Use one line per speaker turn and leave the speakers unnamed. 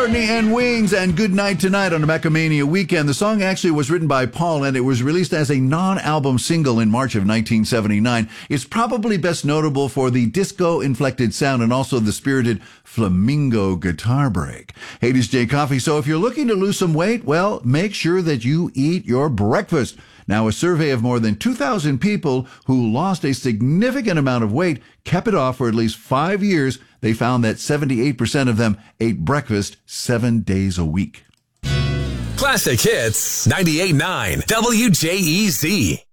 Courtney and Wings and Good Night Tonight on the Macamania weekend. The song actually was written by Paul and it was released as a non-album single in March of 1979. It's probably best notable for the disco-inflected sound and also the spirited flamingo guitar break. Hey, this is Jay Coffey. So if you're looking to lose some weight, well, make sure that you eat your breakfast. Now, a survey of more than 2,000 people who lost a significant amount of weight kept it off for at least 5 years. They found that 78% of them ate breakfast 7 days a week.
Classic Hits 98.9 WJEZ.